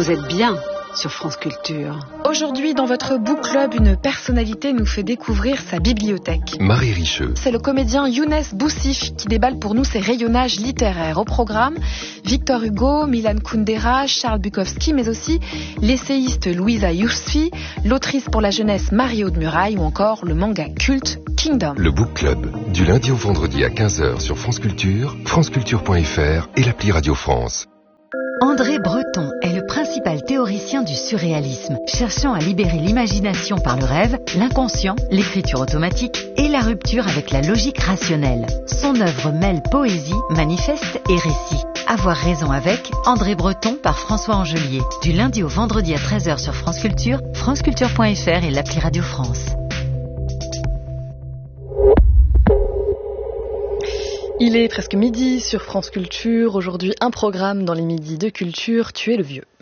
Vous êtes bien sur France Culture. Aujourd'hui, dans votre book club, une personnalité nous fait découvrir sa bibliothèque. Marie Richeux. C'est le comédien Younes Boussif qui déballe pour nous ses rayonnages littéraires. Au programme, Victor Hugo, Milan Kundera, Charles Bukowski, mais aussi l'essayiste Louisa Yousfi, l'autrice pour la jeunesse Marie-Aude Muraille ou encore le manga culte Kingdom. Le book club, du lundi au vendredi à 15h sur France Culture, franceculture.fr et l'appli Radio France. André Breton est le principal théoricien du surréalisme, cherchant à libérer l'imagination par le rêve, l'inconscient, l'écriture automatique et la rupture avec la logique rationnelle. Son œuvre mêle poésie, manifeste et récit. Avoir raison avec André Breton par François Angelier. Du lundi au vendredi à 13h sur France Culture, franceculture.fr et l'appli Radio France. Il est presque midi sur France Culture. Aujourd'hui, un programme dans les midis de culture, Tu es le vieux.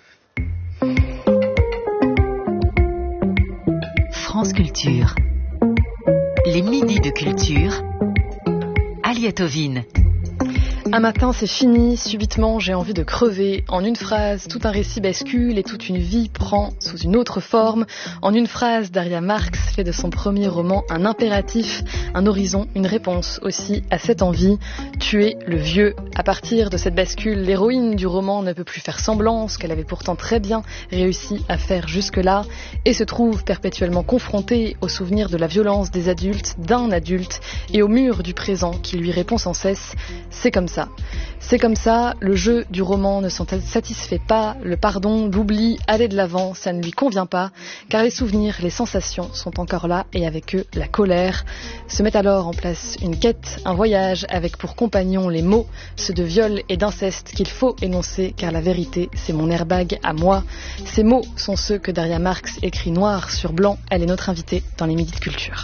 France Culture. Les midis de culture. Aliette Ovine. Un matin, c'est fini. Subitement, j'ai envie de crever. En une phrase, tout un récit bascule et toute une vie prend sous une autre forme. En une phrase, Daria Marx fait de son premier roman un impératif, un horizon, une réponse aussi à cette envie. Tuer le vieux. À partir de cette bascule, l'héroïne du roman ne peut plus faire semblant, ce qu'elle avait pourtant très bien réussi à faire jusque-là, et se trouve perpétuellement confrontée au souvenir de la violence des adultes, d'un adulte, et au mur du présent qui lui répond sans cesse. C'est comme ça. C'est comme ça, le jeu du roman ne s'en satisfait pas, le pardon, l'oubli, aller de l'avant, ça ne lui convient pas, car les souvenirs, les sensations sont encore là et avec eux la colère. Se met alors en place une quête, un voyage avec pour compagnons les mots, ceux de viol et d'inceste qu'il faut énoncer, car la vérité, c'est mon airbag à moi. Ces mots sont ceux que Daria Marx écrit noir sur blanc, elle est notre invitée dans les Midis de Culture.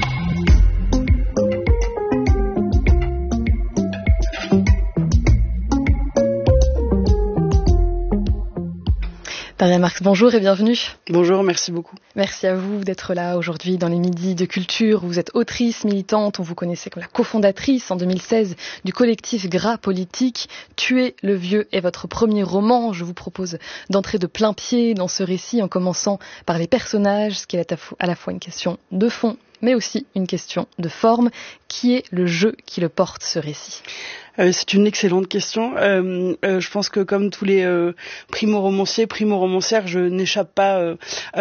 Daria Marx, bonjour et bienvenue. Bonjour, merci beaucoup. Merci à vous d'être là aujourd'hui dans les Midis de Culture. Vous êtes autrice, militante, on vous connaissait comme la cofondatrice en 2016 du collectif Gras Politique. Tuer le vieux est votre premier roman. Je vous propose d'entrer de plein pied dans ce récit en commençant par les personnages, ce qui est à la fois une question de fond, mais aussi une question de forme. Qui est le jeu qui le porte, ce récit ? C'est une excellente question. Je pense que comme tous les primo-romanciers, primo-romancières, je n'échappe pas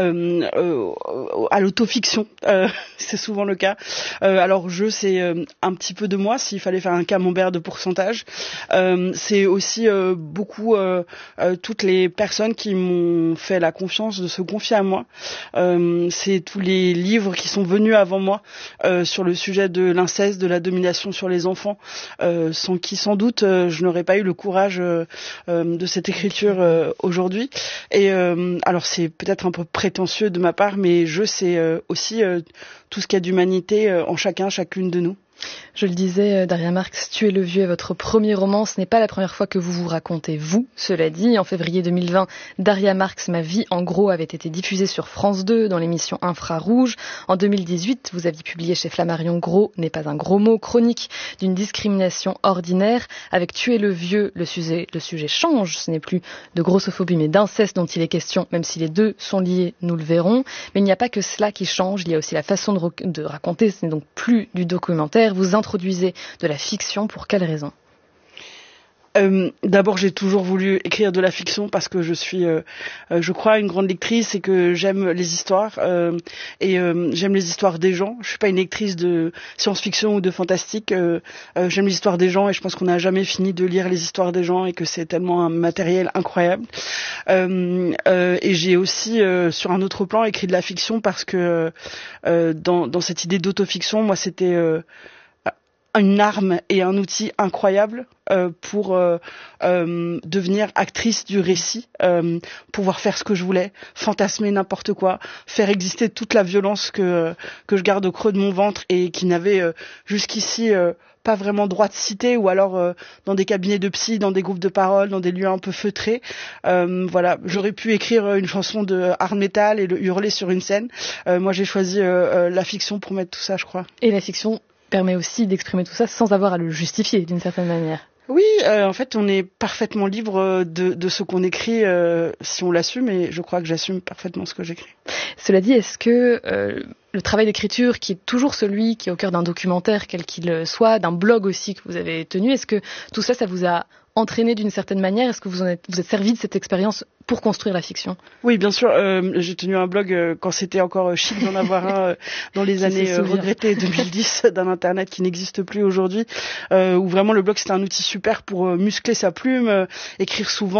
à l'autofiction. C'est souvent le cas. Alors jeu, c'est un petit peu de moi, s'il fallait faire un camembert de pourcentage. C'est aussi beaucoup toutes les personnes qui m'ont fait la confiance de se confier à moi. C'est tous les livres qui sont venus avant moi sur le sujet de l'inceste, de la domination sur les enfants, sans qui sans doute je n'aurais pas eu le courage de cette écriture aujourd'hui. Et alors c'est peut-être un peu prétentieux de ma part, mais je sais aussi tout ce qu'il y a d'humanité en chacun, chacune de nous. Je le disais, Daria Marx, Tu es le vieux est votre premier roman. Ce n'est pas la première fois que vous vous racontez, vous. Cela dit, en février 2020, Daria Marx, Ma vie en gros, avait été diffusée sur France 2 dans l'émission Infrarouge. En 2018, vous aviez publié chez Flammarion Gros n'est pas un gros mot, chronique d'une discrimination ordinaire. Avec Tu es le vieux, le sujet change. Ce n'est plus de grossophobie mais d'inceste dont il est question, même si les deux sont liés, nous le verrons. Mais il n'y a pas que cela qui change, il y a aussi la façon de raconter. Ce n'est donc plus du documentaire. Vous introduisez de la fiction, pour quelle raison ? D'abord, j'ai toujours voulu écrire de la fiction parce que je suis, je crois, une grande lectrice et que j'aime les histoires j'aime les histoires des gens. Je suis pas une lectrice de science-fiction ou de fantastique. J'aime les histoires des gens et je pense qu'on n'a jamais fini de lire les histoires des gens et que c'est tellement un matériel incroyable. Et j'ai aussi, sur un autre plan, écrit de la fiction parce que dans cette idée d'autofiction, moi, c'était une arme et un outil incroyable pour devenir actrice du récit, pouvoir faire ce que je voulais, fantasmer n'importe quoi, faire exister toute la violence que je garde au creux de mon ventre et qui n'avait jusqu'ici pas vraiment droit de citer, ou alors dans des cabinets de psy, dans des groupes de parole, dans des lieux un peu feutrés. Voilà, j'aurais pu écrire une chanson de hard metal et le hurler sur une scène. Moi, j'ai choisi la fiction pour mettre tout ça, je crois. Et la fiction permet aussi d'exprimer tout ça sans avoir à le justifier d'une certaine manière. Oui, en fait, on est parfaitement libre de ce qu'on écrit si on l'assume, et je crois que j'assume parfaitement ce que j'écris. Cela dit, est-ce que le travail d'écriture, qui est toujours celui qui est au cœur d'un documentaire, quel qu'il soit, d'un blog aussi que vous avez tenu, est-ce que tout ça, ça vous a entraîné d'une certaine manière? Est-ce que vous êtes servi de cette expérience pour construire la fiction? Oui, bien sûr. J'ai tenu un blog quand c'était encore chic d'en avoir un dans les années regrettées 2010 d'un internet qui n'existe plus aujourd'hui, où vraiment le blog c'était un outil super pour muscler sa plume, écrire souvent.